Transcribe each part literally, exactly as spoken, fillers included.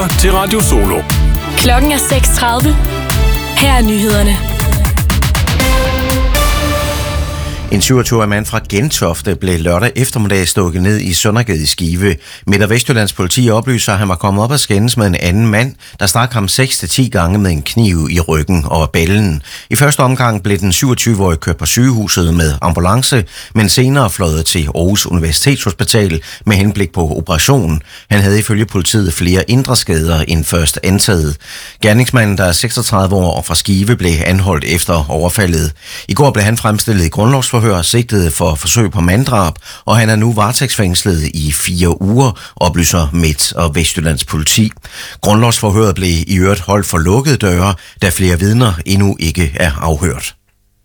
lytter til Radio Solo. Klokken er seks tredive. Her er nyhederne. En syvogtyve-årig mand fra Gentofte blev lørdag eftermiddag stukket ned i Søndergade i Skive. Midt- og Vestjyllands politi oplyser, at han var kommet op og skændes med en anden mand, der stak ham seks til ti gange med en kniv i ryggen og bællen. I første omgang blev den syvogtyve-årige kørt på sygehuset med ambulance, men senere fløjet til Aarhus Universitetshospital med henblik på operation. Han havde ifølge politiet flere indre skader end først antaget. Gerningsmanden, der er seksogtredive år og fra Skive, blev anholdt efter overfaldet. I går blev han fremstillet i grundlovsforhør sigtet for forsøg på manddrab, og han er nu varetægtsfængslet i fire uger, oplyser Midt- og Vestjyllands politi. Grundlovsforhøret blev i øvrigt holdt for lukkede døre, da flere vidner endnu ikke er afhørt.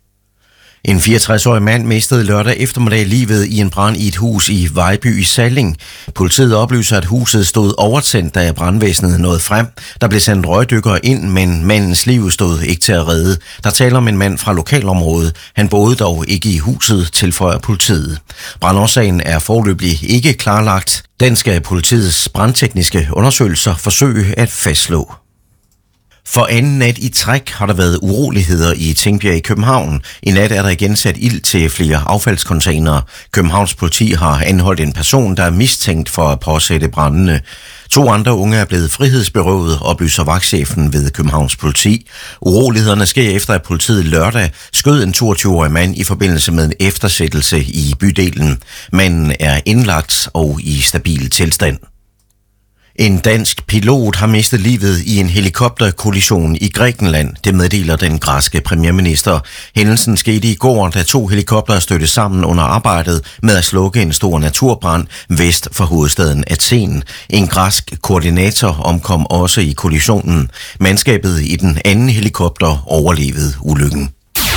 En fireogtres-årig mand mistede lørdag eftermiddag livet i en brand i et hus i Vejby i Salling. Politiet oplyser, at huset stod overtændt, da brandvæsenet nåede frem. Der blev sendt røgdykkere ind, men mandens liv stod ikke til at redde. Der taler om en mand fra lokalområdet. Han boede dog ikke i huset, tilføjer politiet. Brandårsagen er foreløbig ikke klarlagt. Den skal politiets brandtekniske undersøgelser forsøge at fastslå. For anden nat i træk har der været uroligheder i Tingbjerg i København. I nat er der igen sat ild til flere affaldscontainere. Københavns politi har anholdt en person, der er mistænkt for at påsætte brandene. To andre unge er blevet frihedsberøvet, oplyser vagtchefen ved Københavns politi. Urolighederne sker efter, at politiet lørdag skød en toogtyve-årig mand i forbindelse med en eftersættelse i bydelen. Manden er indlagt og i stabil tilstand. En dansk pilot har mistet livet i en helikopterkollision i Grækenland, det meddeler den græske premierminister. Hændelsen skete i går, da to helikoptere stødte sammen under arbejdet med at slukke en stor naturbrand vest for hovedstaden Athen. En græsk koordinator omkom også i kollisionen. Mandskabet i den anden helikopter overlevede ulykken.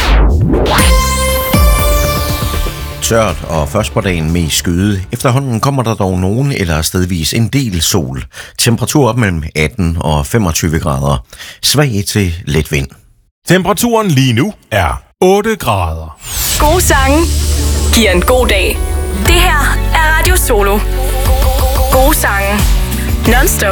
Tørt og først på dagen med skyde. Efterhånden kommer der dog nogen eller stedvis en del sol. Temperatur op mellem atten og femogtyve grader. Svag til let vind. Temperaturen lige nu er otte grader. Gode sange giver en god dag. Det her er Radio Solo. Gode sange. Non-stop.